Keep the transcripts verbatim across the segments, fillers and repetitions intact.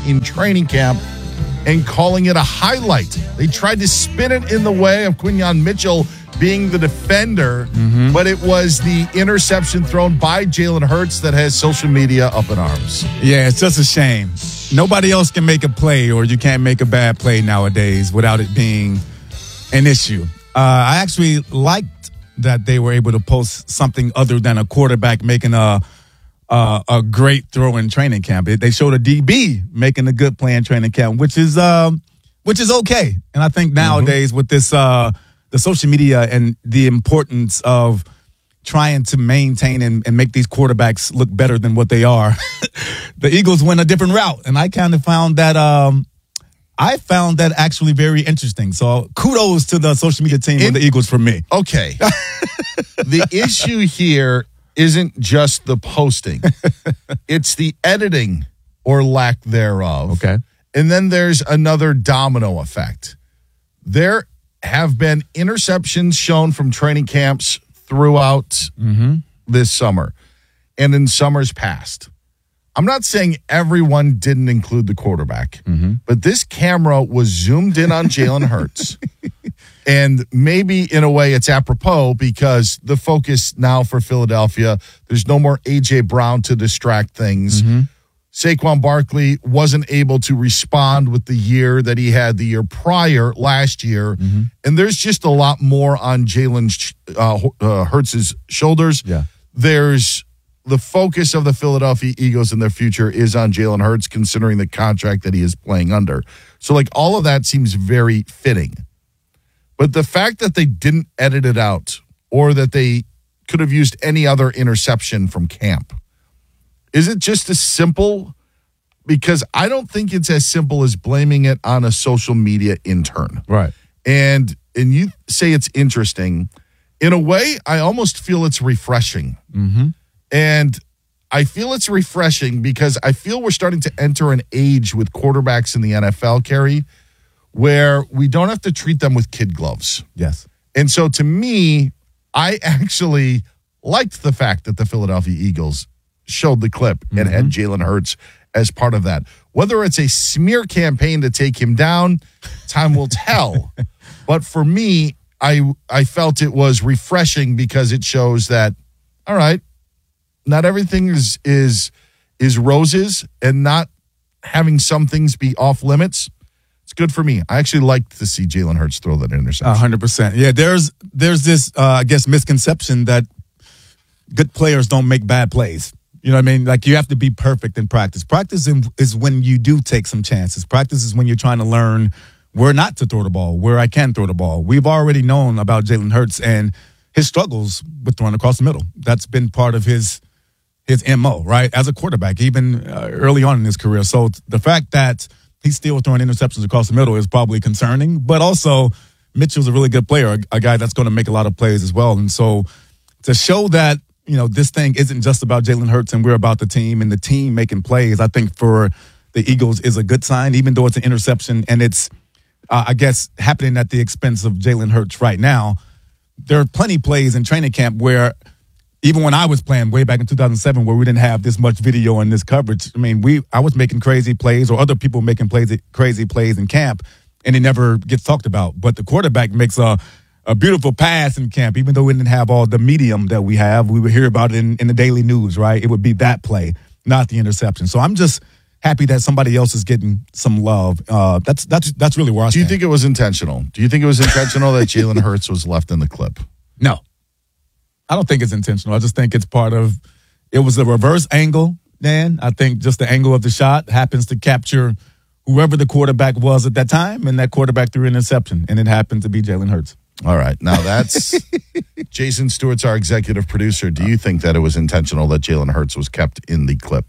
in training camp and calling it a highlight. They tried to spin it in the way of Quinyon Mitchell being the defender, mm-hmm. but it was the interception thrown by Jalen Hurts that has social media up in arms. Yeah, it's just a shame. Nobody else can make a play, or you can't make a bad play nowadays without it being an issue. Uh, I actually liked that they were able to post something other than a quarterback making a uh, a great throw in training camp. They showed a D B making a good play in training camp, which is uh, which is okay. And I think nowadays mm-hmm. with this uh, the social media and the importance of trying to maintain and, and make these quarterbacks look better than what they are, the Eagles went a different route, and I kind of found that. Um, I found that actually very interesting. So kudos to the social media team of the Eagles for me. Okay. The issue here isn't just the posting. It's the editing or lack thereof. Okay. And then there's another domino effect. There have been interceptions shown from training camps throughout mm-hmm. this summer and in summers past. I'm not saying everyone didn't include the quarterback, mm-hmm. but this camera was zoomed in on Jalen Hurts. And maybe in a way it's apropos because the focus now for Philadelphia, there's no more A J Brown to distract things. Mm-hmm. Saquon Barkley wasn't able to respond with the year that he had the year prior last year. Mm-hmm. And there's just a lot more on Jalen uh, uh, Hurts' shoulders. Yeah. There's the focus of the Philadelphia Eagles in their future is on Jalen Hurts, considering the contract that he is playing under. So, like, all of that seems very fitting. But the fact that they didn't edit it out or that they could have used any other interception from camp, is it just as simple? Because I don't think it's as simple as blaming it on a social media intern. Right. And and you say it's interesting. In a way, I almost feel it's refreshing. Mm-hmm. And I feel it's refreshing because I feel we're starting to enter an age with quarterbacks in the N F L, Kerry, where we don't have to treat them with kid gloves. Yes. And so to me, I actually liked the fact that the Philadelphia Eagles showed the clip mm-hmm. and had Jalen Hurts as part of that. Whether it's a smear campaign to take him down, time will tell. But for me, I I felt it was refreshing because it shows that, all right, not everything is is is roses, and not having some things be off limits. It's good for me. I actually liked to see Jalen Hurts throw that interception. A hundred percent. Yeah, there's there's this uh, I guess misconception that good players don't make bad plays. You know what I mean? Like, you have to be perfect in practice. Practice is when you do take some chances. Practice is when you're trying to learn where not to throw the ball, where I can throw the ball. We've already known about Jalen Hurts and his struggles with throwing across the middle. That's been part of his his M O, right, as a quarterback, even uh, early on in his career. So the fact that he's still throwing interceptions across the middle is probably concerning. But also, Mitchell's a really good player, a, a guy that's going to make a lot of plays as well. And so to show that, you know, this thing isn't just about Jalen Hurts and we're about the team and the team making plays, I think for the Eagles is a good sign, even though it's an interception and it's, uh, I guess, happening at the expense of Jalen Hurts right now. There are plenty of plays in training camp where, even when I was playing way back in two thousand seven, where we didn't have this much video and this coverage, I mean, we I was making crazy plays, or other people making plays, crazy plays in camp, and it never gets talked about. But the quarterback makes a, a beautiful pass in camp, even though we didn't have all the medium that we have. We would hear about it in, in the daily news, right? It would be that play, not the interception. So I'm just happy that somebody else is getting some love. Uh, that's that's that's really where I stand. Do you think it was intentional? Do you think it was intentional that Jalen Hurts was left in the clip? No. I don't think it's intentional. I just think it's part of, it was a reverse angle, Dan. I think just the angle of the shot happens to capture whoever the quarterback was at that time, and that quarterback threw an interception, and it happened to be Jalen Hurts. All right. Now that's, Jason Stewart's our executive producer. Do you think that it was intentional that Jalen Hurts was kept in the clip?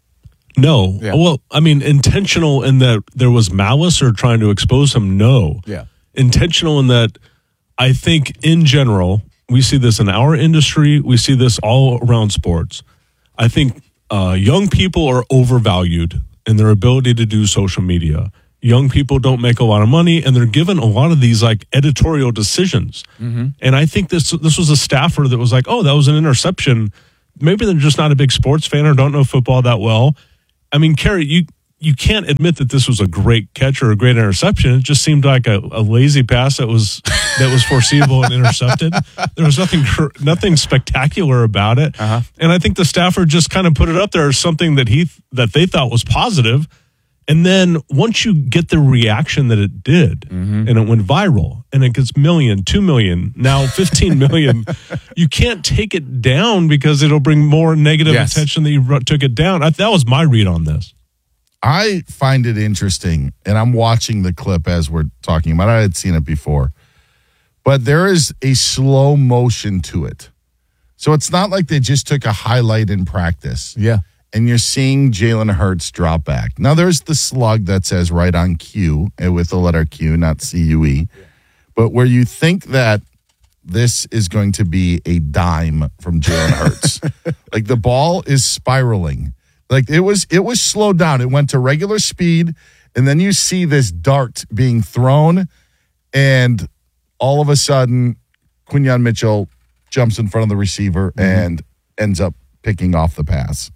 No. Yeah. Well, I mean, intentional in that there was malice or trying to expose him? No. Yeah. Intentional in that I think in general, we see this in our industry. We see this all around sports. I think uh, young people are overvalued in their ability to do social media. Young people don't make a lot of money, and they're given a lot of these like editorial decisions. Mm-hmm. And I think this this was a staffer that was like, oh, that was an interception. Maybe they're just not a big sports fan or don't know football that well. I mean, Kerry, you you can't admit that this was a great catch or a great interception. It just seemed like a, a lazy pass that was that was foreseeable and intercepted. There was nothing nothing spectacular about it, uh-huh. and I think the staffer just kind of put it up there as something that he that they thought was positive. And then once you get the reaction that it did, mm-hmm. and it went viral, and it gets million, two million, now fifteen million, you can't take it down because it'll bring more negative yes. attention that you took it down. I, that was my read on this. I find it interesting, and I'm watching the clip as we're talking about it. I had seen it before, but there is a slow motion to it. So it's not like they just took a highlight in practice. Yeah. And you're seeing Jalen Hurts drop back. Now, there's the slug that says right on Q with the letter Q, not C U E. Yeah. But where you think that this is going to be a dime from Jalen Hurts. Like the ball is spiraling. Like it was it was slowed down. It went to regular speed, and then you see this dart being thrown, and all of a sudden, Quinyon Mitchell jumps in front of the receiver mm-hmm. and ends up picking off the pass.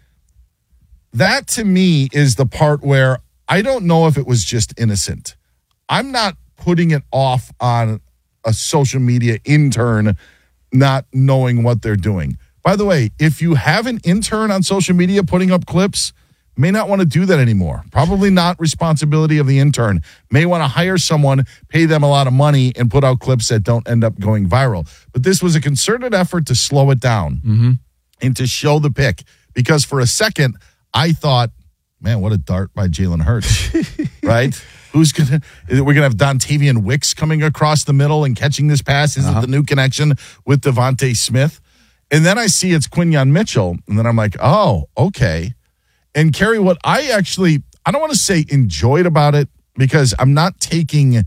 That, to me, is the part where I don't know if it was just innocent. I'm not putting it off on a social media intern not knowing what they're doing. By the way, if you have an intern on social media putting up clips, may not want to do that anymore. Probably not responsibility of the intern. May want to hire someone, pay them a lot of money, and put out clips that don't end up going viral. But this was a concerted effort to slow it down mm-hmm. and to show the pick. Because for a second, I thought, man, what a dart by Jalen Hurts, right? Who's going to – we're going to have Dontavian Wicks coming across the middle and catching this pass. Is uh-huh. it the new connection with Devontae Smith? And then I see it's Quinyon Mitchell, and then I'm like, oh, okay. And, Kerry, what I actually – I don't want to say enjoyed about it because I'm not taking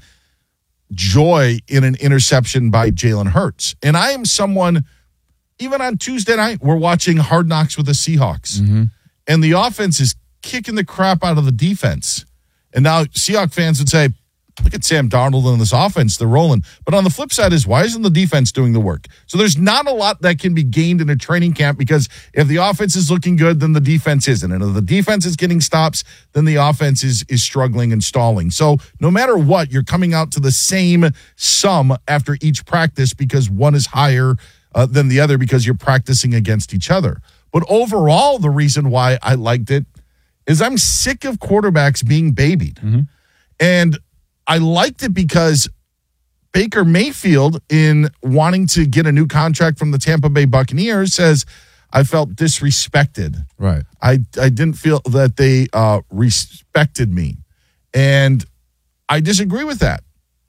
joy in an interception by Jalen Hurts. And I am someone – even on Tuesday night, we're watching Hard Knocks with the Seahawks. Mm-hmm. And the offense is kicking the crap out of the defense. And now Seahawks fans would say, look at Sam Darnold and this offense. They're rolling. But on the flip side is, why isn't the defense doing the work? So there's not a lot that can be gained in a training camp because if the offense is looking good, then the defense isn't. And if the defense is getting stops, then the offense is, is struggling and stalling. So no matter what, you're coming out to the same sum after each practice because one is higher uh, than the other because you're practicing against each other. But overall, the reason why I liked it is I'm sick of quarterbacks being babied. Mm-hmm. And I liked it because Baker Mayfield, in wanting to get a new contract from the Tampa Bay Buccaneers, says, I felt disrespected. Right. I, I didn't feel that they uh, respected me. And I disagree with that.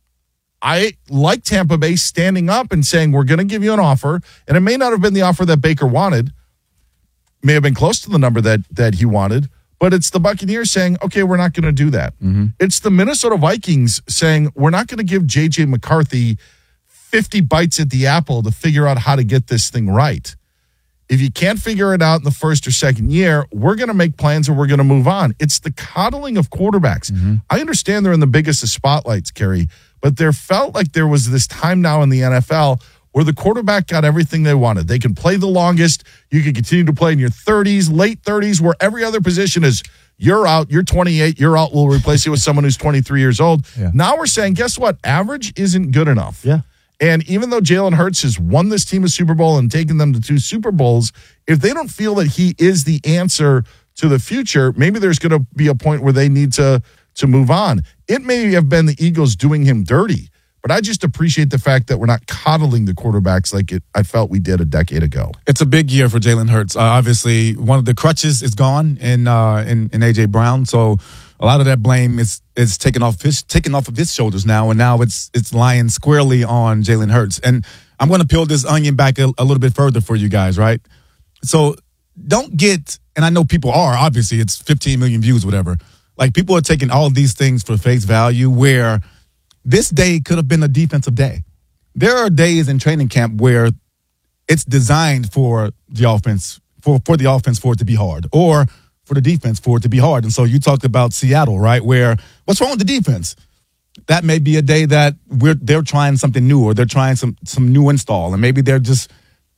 I like Tampa Bay standing up and saying, we're going to give you an offer. And it may not have been the offer that Baker wanted. May have been close to the number that that he wanted, but it's the Buccaneers saying, okay, we're not going to do that. Mm-hmm. It's the Minnesota Vikings saying, we're not going to give J J McCarthy fifty bites at the apple to figure out how to get this thing right. If you can't figure it out in the first or second year, we're going to make plans and we're going to move on. It's the coddling of quarterbacks. Mm-hmm. I understand they're in the biggest of spotlights, Kerry, but there felt like there was this time now in the N F L where the quarterback got everything they wanted. They can play the longest. You can continue to play in your thirties, late thirties, where every other position is you're out, you're twenty-eight, you're out, we'll replace you with someone who's twenty-three years old. Yeah. Now we're saying, guess what? Average isn't good enough. Yeah. And even though Jalen Hurts has won this team a Super Bowl and taken them to two Super Bowls, if they don't feel that he is the answer to the future, maybe there's going to be a point where they need to, to move on. It may have been the Eagles doing him dirty. But I just appreciate the fact that we're not coddling the quarterbacks like it, I felt we did a decade ago. It's a big year for Jalen Hurts. Uh, obviously, one of the crutches is gone in, uh, in in A J Brown, so a lot of that blame is is taken off his taken off of his shoulders now, and now it's it's lying squarely on Jalen Hurts. And I'm going to peel this onion back a, a little bit further for you guys, right? So don't get, and I know people are. Obviously, it's fifteen million views, whatever. Like people are taking all of these things for face value, where this day could have been a defensive day. There are days in training camp where it's designed for the offense, for, for the offense for it to be hard, or for the defense for it to be hard. And so you talked about Seattle, right? Where what's wrong with the defense? That may be a day that we're they're trying something new, or they're trying some some new install, and maybe they're just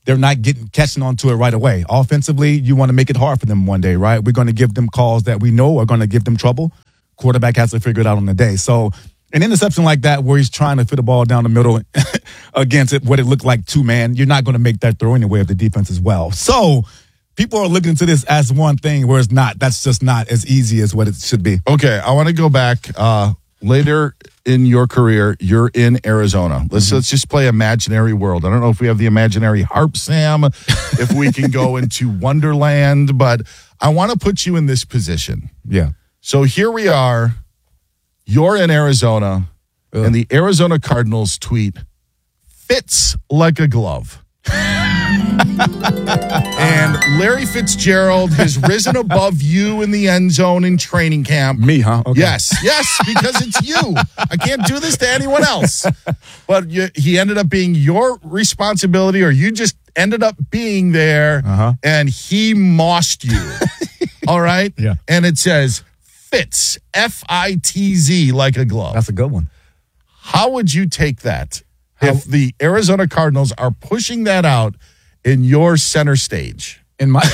they're not getting catching on to it right away. Offensively, you want to make it hard for them one day, right? We're going to give them calls that we know are going to give them trouble. Quarterback has to figure it out on the day. So an interception like that where he's trying to fit the ball down the middle against it, what it looked like two-man, you're not going to make that throw anyway of the defense as well. So people are looking to this as one thing where it's not. That's just not as easy as what it should be. Okay, I want to go back uh, later in your career. You're in Arizona. Let's mm-hmm. let's just play imaginary world. I don't know if we have the imaginary harp, Sam, if we can go into Wonderland, but I want to put you in this position. Yeah. So here we are. You're in Arizona, Ugh. and the Arizona Cardinals tweet, "Fits like a glove." And Larry Fitzgerald has risen above you in the end zone in training camp. Me, huh? Okay. Yes, yes, because it's you. I can't do this to anyone else. But you, he ended up being your responsibility, or you just ended up being there, uh-huh. and he mossed you. All right? Yeah. And it says, "Fits," F I T Z, like a glove. That's a good one. How would you take that if the Arizona Cardinals are pushing that out in your center stage? In my,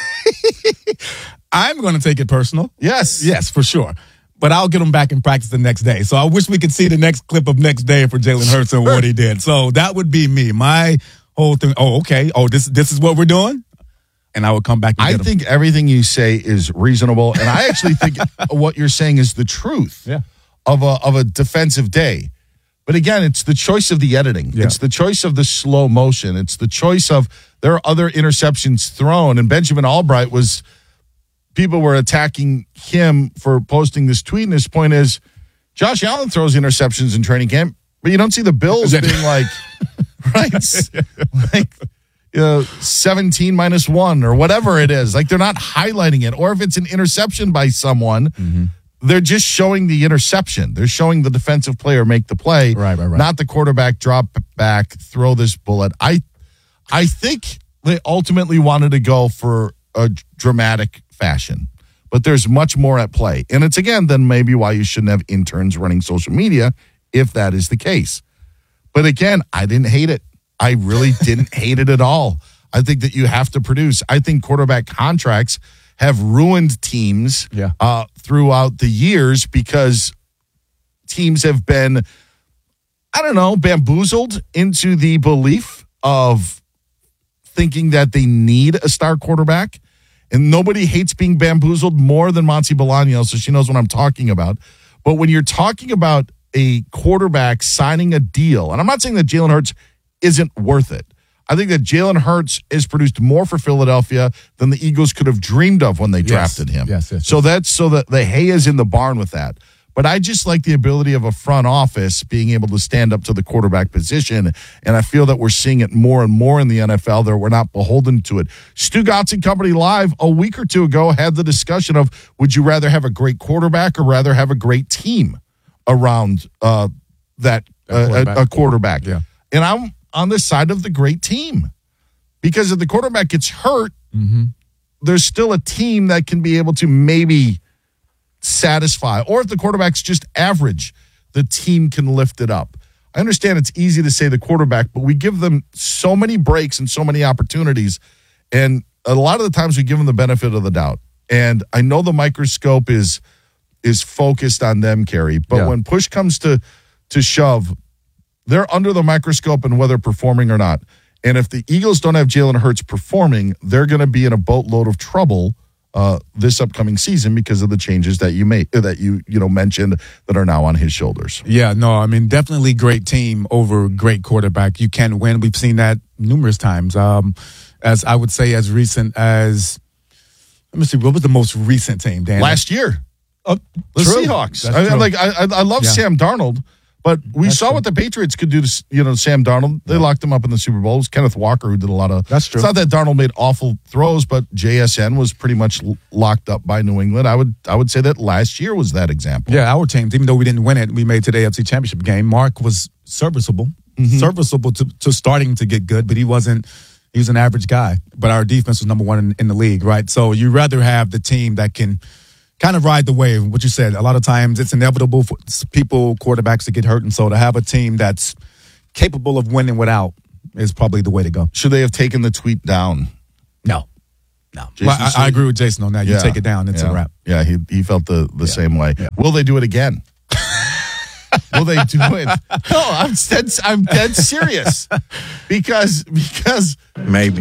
I'm going to take it personal. Yes. Yes, for sure. But I'll get him back in practice the next day. So I wish we could see the next clip of next day for Jalen Hurts and what he did. So that would be me. My whole thing. Oh, okay. Oh, this this is what we're doing? And I would come back and I get him. think everything you say is reasonable. And I actually think what you're saying is the truth yeah. of a of a defensive day. But again, it's the choice of the editing. Yeah. It's the choice of the slow motion. It's the choice of there are other interceptions thrown. And Benjamin Albright was, people were attacking him for posting this tweet. And his point is, Josh Allen throws interceptions in training camp, but you don't see the Bills being like, right, like, you know, seventeen minus one or whatever it is. Like they're not highlighting it. Or if it's an interception by someone, mm-hmm. they're just showing the interception. They're showing the defensive player make the play, right, right, right. not the quarterback drop back, throw this bullet. I, I think they ultimately wanted to go for a dramatic fashion, but there's much more at play. And it's, again, then maybe why you shouldn't have interns running social media if that is the case. But again, I didn't hate it. I really didn't hate it at all. I think that you have to produce. I think quarterback contracts have ruined teams yeah. uh, throughout the years because teams have been, I don't know, bamboozled into the belief of thinking that they need a star quarterback. And nobody hates being bamboozled more than Monty Bolaño, so she knows what I'm talking about. But when you're talking about a quarterback signing a deal, and I'm not saying that Jalen Hurts isn't worth it. I think that Jalen Hurts has produced more for Philadelphia than the Eagles could have dreamed of when they drafted yes. him. Yes, yes, so yes. that's so that the hay is in the barn with that. But I just like the ability of a front office being able to stand up to the quarterback position. And I feel that we're seeing it more and more in the N F L that we're not beholden to it. Stu Gotts and Company Live a week or two ago had the discussion of, would you rather have a great quarterback or rather have a great team around uh, that uh, quarterback. A, a quarterback? Yeah. And I'm on the side of the great team. Because if the quarterback gets hurt, mm-hmm. there's still a team that can be able to maybe satisfy. Or if the quarterback's just average, the team can lift it up. I understand it's easy to say the quarterback, but we give them so many breaks and so many opportunities. And a lot of the times we give them the benefit of the doubt. And I know the microscope is is focused on them, Kerry. But yeah. when push comes to to shove, they're under the microscope and whether performing or not. And if the Eagles don't have Jalen Hurts performing, they're going to be in a boatload of trouble uh, this upcoming season because of the changes that you made, that you you know mentioned that are now on his shoulders. Yeah, no, I mean definitely great team over great quarterback. You can win. We've seen that numerous times. Um, as I would say, as recent as let me see, what was the most recent team? Dan? Last year, uh, the true. Seahawks. That's I, true. like I, I love Yeah. Sam Darnold. But we That's saw true. what the Patriots could do to, you know, Sam Darnold. They locked him up in the Super Bowl. It was Kenneth Walker who did a lot of. That's true. It's not that Darnold made awful throws, but J S N was pretty much l- locked up by New England. I would, I would say that last year was that example. Yeah, our teams, even though we didn't win it, we made to the A F C Championship game. Mark was serviceable, mm-hmm. serviceable to, to starting to get good, but he wasn't. He was an average guy. But our defense was number one in, in the league, right? So you rather have the team that can kind of ride the wave. What you said, a lot of times it's inevitable for people, quarterbacks to get hurt. And so to have a team that's capable of winning without is probably the way to go. Should they have taken the tweet down? No. No. Jason Well, I, I agree with Jason on that. You Yeah. take it down, it's yeah. a wrap. Yeah, he he felt the, the same way. Yeah. Will they do it again? Will they do it? No, I'm dead, I'm dead serious. Because because Maybe.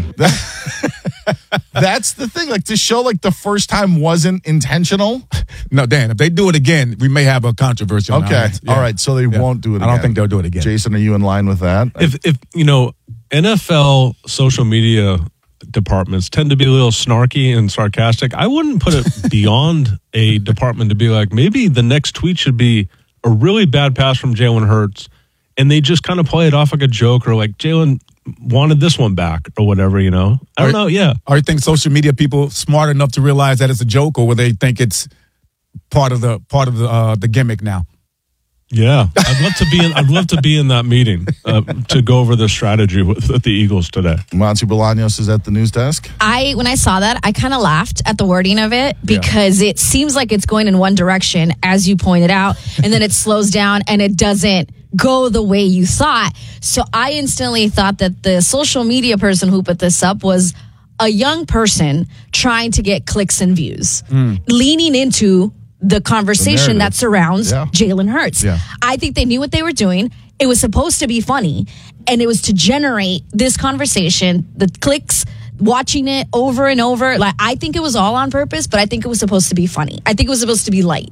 that's the thing. Like, to show like the first time wasn't intentional. No, Dan, if they do it again, we may have a controversy on our Okay. hands. Yeah. All right. So they Yeah. won't do it again. I don't think they'll do it again. Jason, are you in line with that? If if you know, N F L social media departments tend to be a little snarky and sarcastic. I wouldn't put it beyond a department to be like, maybe the next tweet should be a really bad pass from Jalen Hurts, and they just kind of play it off like a joke, or like Jalen wanted this one back or whatever, you know? I don't Are- know. Yeah. Or you think social media people smart enough to realize that it's a joke, or will they think it's part of the part of the uh, the gimmick now? Yeah. I'd love to be in, I'd love to be in that meeting uh, to go over the strategy with, with the Eagles today. Monty Bolaños is at the news desk. I when I saw that, I kind of laughed at the wording of it because it seems like it's going in one direction, as you pointed out, and then it slows down and it doesn't go the way you thought. So I instantly thought that the social media person who put this up was a young person trying to get clicks and views, leaning into the conversation narrative. that surrounds Yeah. Jalen Hurts. Yeah. I think they knew what they were doing. It was supposed to be funny, and it was to generate this conversation, the clicks, watching it over and over. Like, I think it was all on purpose, but I think it was supposed to be funny. I think it was supposed to be light.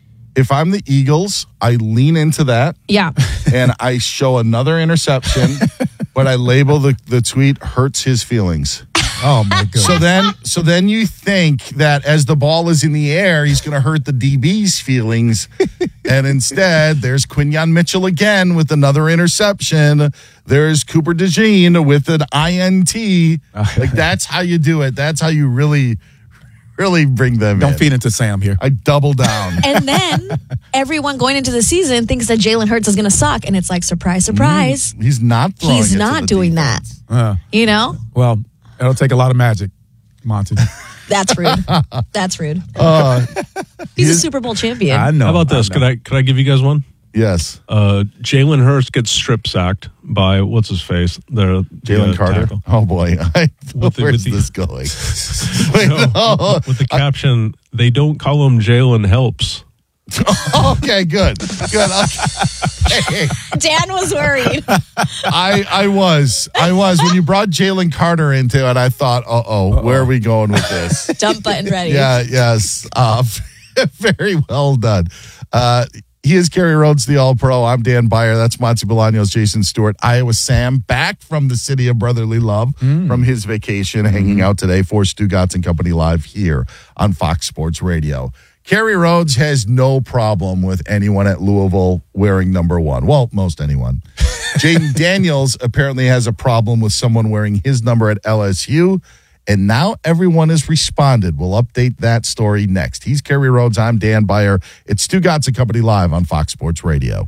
If I'm the Eagles, I lean into that Yeah. and I show another interception, but I label the, the tweet hurts his feelings. Oh my goodness. So then, so then you think that as the ball is in the air, he's going to hurt the D B's feelings, and instead, there's Quinyon Mitchell again with another interception. There's Cooper DeJean with an I N T. Like, that's how you do it. That's how you really, really bring them Don't in. feed into Sam here. I double down. And then everyone going into the season thinks that Jalen Hurts is going to suck, and it's like, surprise, surprise. He's not. Throwing He's it to not the doing defense. that. Uh, You know? well, it'll take a lot of magic, Monty. That's rude. That's rude. Uh, He's a his- Super Bowl champion. I know. How about this? I Could know. I could I give you guys one? Yes, Uh, Jalen Hurts gets strip sacked by what's his face? The Jalen the Carter. tackle. Oh boy, I, With the- where's with the- this going? Wait, No, no. with the caption, they don't call him Jalen Helps. Okay, good, good. Okay. Dan was worried. I I was I was when you brought Jalen Carter into it. I thought, uh oh, where are we going with this? Dump button ready. Yeah, yes, uh, very well done. Uh, he is Kerry Rhodes, the All Pro. I'm Dan Byer. That's Monty Bolaños, Jason Stewart, Iowa Sam, back from the city of brotherly love from his vacation, hanging out today for Stu Gatz and Company Live here on Fox Sports Radio. Kerry Rhodes has no problem with anyone at Louisville wearing number one. Well, most anyone. Jaden Daniels apparently has a problem with someone wearing his number at L S U, and now everyone has responded. We'll update that story next. He's Kerry Rhodes. I'm Dan Byer. It's Stu Gatz and Company Live on Fox Sports Radio.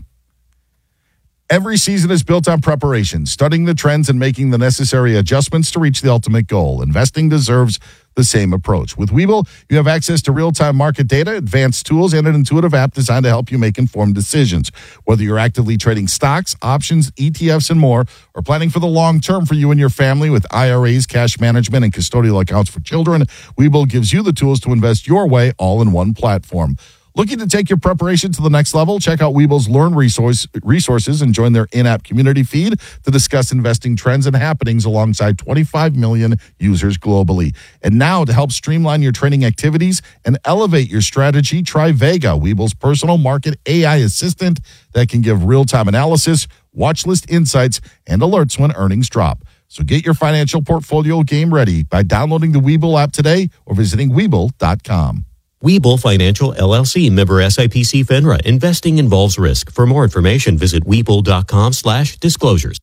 Every season is built on preparation, studying the trends and making the necessary adjustments to reach the ultimate goal. Investing deserves the same approach. With Webull, you have access to real-time market data, advanced tools, and an intuitive app designed to help you make informed decisions. Whether you're actively trading stocks, options, E T Fs, and more, or planning for the long term for you and your family with I R As, cash management, and custodial accounts for children, Webull gives you the tools to invest your way all in one platform. Looking to take your preparation to the next level? Check out Webull's Learn resource, resources and join their in-app community feed to discuss investing trends and happenings alongside twenty-five million users globally. And now, to help streamline your trading activities and elevate your strategy, try Vega, Webull's personal market A I assistant that can give real-time analysis, watch list insights, and alerts when earnings drop. So get your financial portfolio game ready by downloading the Webull app today or visiting Webull dot com. Webull Financial, L L C, member S I P C FINRA. Investing involves risk. For more information, visit Webull.com slash disclosures.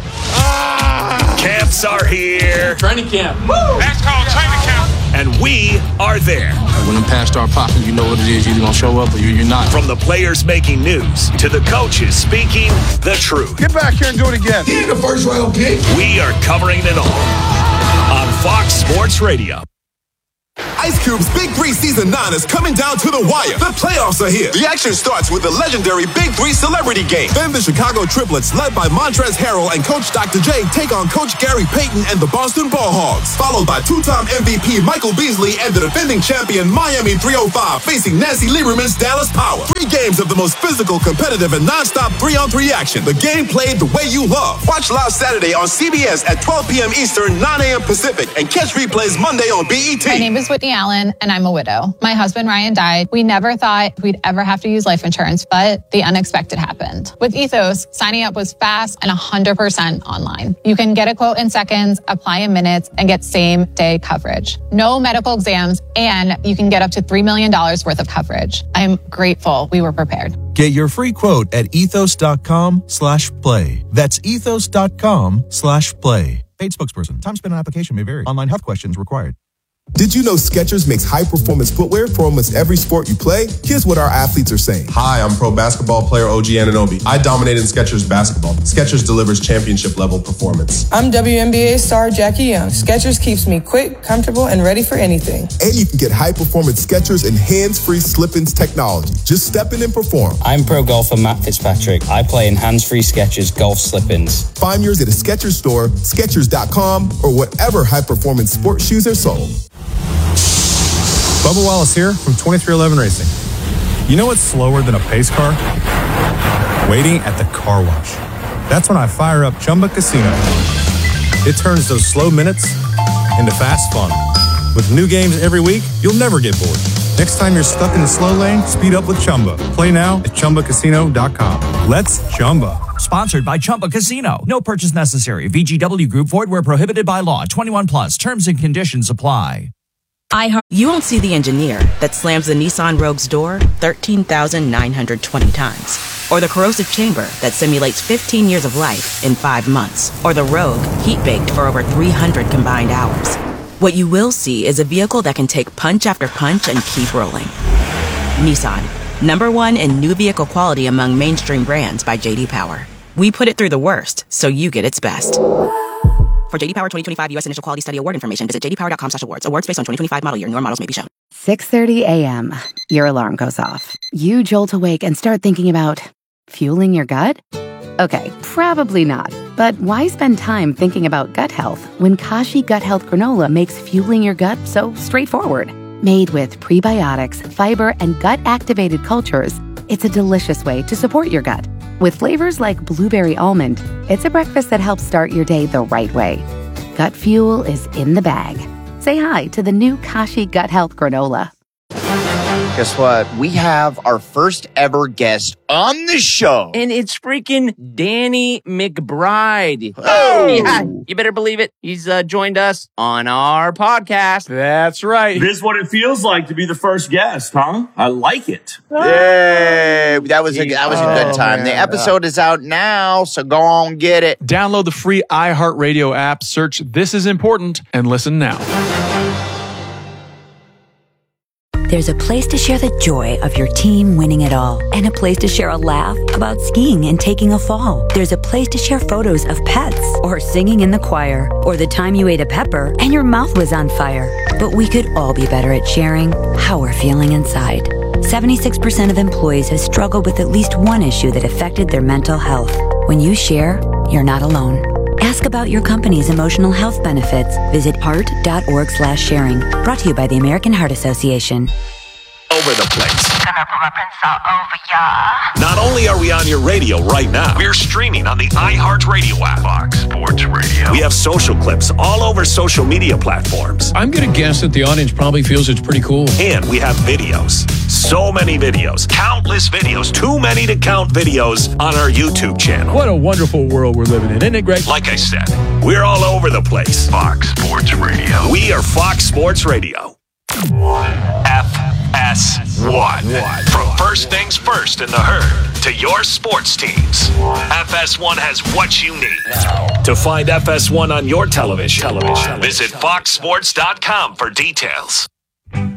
Camps are here. Training camp. That's called training camp. And we are there. When them pants start popping, you know what it is. You're going to show up or you- you're not. From the players making news to the coaches speaking the truth. Get back here and do it again. He ain't the first round pick. We are covering it all on Fox Sports Radio. Ice Cube's Big Three Season nine is coming down to the wire. The playoffs are here. The action starts with the legendary Big Three Celebrity Game. Then the Chicago Triplets, led by Montrezl Harrell and Coach Doctor J, take on Coach Gary Payton and the Boston Ball Hogs. Followed by two-time M V P Michael Beasley and the defending champion Miami three oh five facing Nancy Lieberman's Dallas Power. Three games of the most physical, competitive, and non-stop three-on-three action. The game played the way you love. Watch live Saturday on C B S at twelve p.m. Eastern, nine a.m. Pacific, and catch replays Monday on B E T. My name is Whitney Allen, and I'm a widow. My husband, Ryan, died. We never thought we'd ever have to use life insurance, but the unexpected happened. With Ethos, signing up was fast and one hundred percent online. You can get a quote in seconds, apply in minutes, and get same-day coverage. No medical exams, and you can get up to three million dollars worth of coverage. I'm grateful we were prepared. Get your free quote at ethos.com slash play. That's ethos.com slash play. Paid spokesperson. Time spent on application may vary. Online health questions required. Did you know Skechers makes high-performance footwear for almost every sport you play? Here's what our athletes are saying. Hi, I'm pro basketball player O G Anunoby. I dominated in Skechers basketball. Skechers delivers championship-level performance. I'm W N B A star Jackie Young. Skechers keeps me quick, comfortable, and ready for anything. And you can get high-performance Skechers and hands-free slip-ins technology. Just step in and perform. I'm pro golfer Matt Fitzpatrick. I play in hands-free Skechers golf slip-ins. Find yours at a Skechers store, Skechers dot com, or whatever high-performance sports shoes are sold. Bubba Wallace here from twenty-three eleven Racing. You know what's slower than a pace car? Waiting at the car wash. That's when I fire up Chumba Casino. It turns those slow minutes into fast fun. With new games every week, you'll never get bored. Next time you're stuck in the slow lane, speed up with Chumba. Play now at chumba casino dot com. Let's Chumba. Sponsored by Chumba Casino. No purchase necessary. V G W Group. Void where prohibited by law. twenty-one plus. Terms and conditions apply. iHeart. You won't see the engineer that slams the Nissan Rogue's door thirteen thousand nine hundred twenty times. Or the corrosive chamber that simulates fifteen years of life in five months. Or the Rogue heat-baked for over three hundred combined hours. What you will see is a vehicle that can take punch after punch and keep rolling. Nissan, number one in new vehicle quality among mainstream brands by J D Power. We put it through the worst, so you get its best. For J D Power twenty twenty-five U S Initial Quality Study Award information, visit j d power dot com slash awards. Awards based on twenty twenty-five model year. Newer models may be shown. six thirty a.m. Your alarm goes off. You jolt awake and start thinking about fueling your gut? Okay, probably not. But why spend time thinking about gut health when Kashi Gut Health Granola makes fueling your gut so straightforward? Made with prebiotics, fiber, and gut-activated cultures, it's a delicious way to support your gut. With flavors like blueberry almond, it's a breakfast that helps start your day the right way. Gut fuel is in the bag. Say hi to the new Kashi Gut Health Granola. Guess what? We have our first ever guest on the show. And it's freaking Danny McBride. Oh! Yeah, you better believe it. He's uh, joined us on our podcast. That's right. This is what it feels like to be the first guest, huh? I like it. Yay! That was a, that was a good time. Oh, the episode is out now, so go on, get it. Download the free iHeartRadio app, search This Is Important, and listen now. There's a place to share the joy of your team winning it all, and a place to share a laugh about skiing and taking a fall. There's a place to share photos of pets, or singing in the choir, or the time you ate a pepper and your mouth was on fire. But we could all be better at sharing how we're feeling inside. seventy-six percent of employees have struggled with at least one issue that affected their mental health. When you share, you're not alone. Ask about your company's emotional health benefits. Visit heart.org slash sharing. Brought to you by the American Heart Association. Over the place. Gonna put my prints all over ya. Not only are we on your radio right now, we're streaming on the iHeartRadio app. Fox Sports Radio. We have social clips all over social media platforms. I'm gonna guess that the audience probably feels it's pretty cool. And we have videos. So many videos. Countless videos. Too many to count videos on our YouTube channel. What a wonderful world we're living in, isn't it great? Like I said, we're all over the place. Fox Sports Radio. We are Fox Sports Radio. F S one. From first things first in the herd to your sports teams, F S one has what you need. To find F S one on your television, television. Visit fox sports dot com for details.